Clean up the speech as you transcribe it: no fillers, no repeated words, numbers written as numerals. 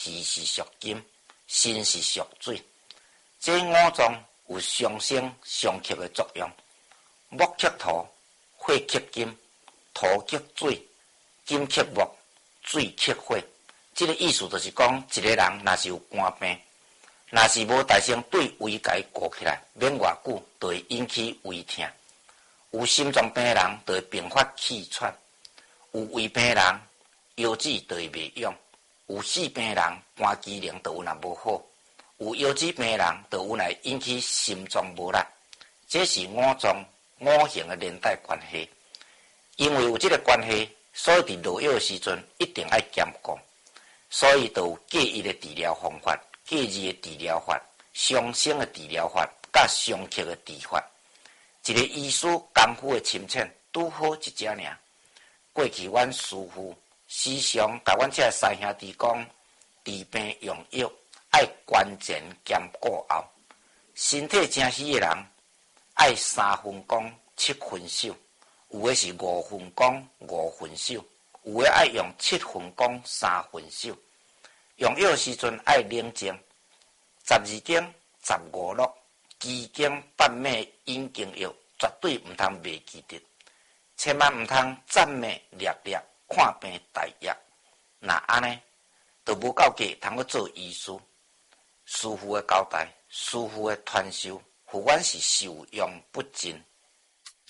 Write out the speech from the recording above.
气是属金，心是属水。这五脏有上升上克的作用。木克土，火克金，土克水，金克木，水克火。这个意思就是讲，一个人若是有肝病，若是无大声对胃解顾起来，免偌久就会引起胃痛。有心脏病的人就会并发气喘，有胃病的人腰子就会袂用，有四病的人肝机能就有若无好，有腰子病的人就有来引起心脏无力。这是五脏五行的连带关系。因为有这个关系，所以伫落药的时阵一定要兼顾。所以就有介一的治疗方法、介二的治疗法、上升的治疗法、甲上克的治法。一个医师功夫的深浅，拄好一只尔。过去阮师父时常甲阮这三兄弟讲，治病用药爱关前兼顾后。身体诚虚的人爱3分功7分守，有的是5分功5分守。有的爱用7分功3分守，用药时阵爱冷静，12更15落，鸡精半暝引经药，绝对毋通袂记得，千万毋通赞美略略看病大药。那安尼，就无够格通去做医师。师父的交代，师父的传授，互阮是受用不尽。